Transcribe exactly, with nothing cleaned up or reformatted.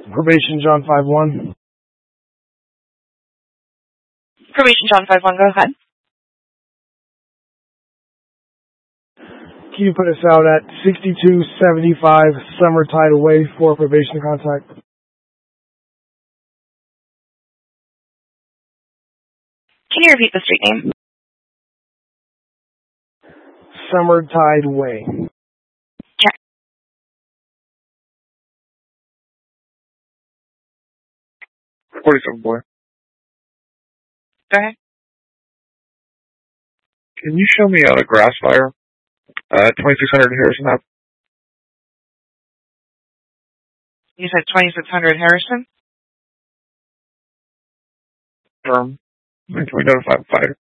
Probation John five one. Probation John five one, go ahead. Can you put us out at sixty-two seventy-five Summertide Way for probation contact? Can you repeat the street name? Summertide Way. Check. forty-seven boy. Go ahead. Can you show me out a grass fire? Uh, twenty-six hundred Harrison Ave. You said twenty-six hundred Harrison? Firm. Can we notify the fighter?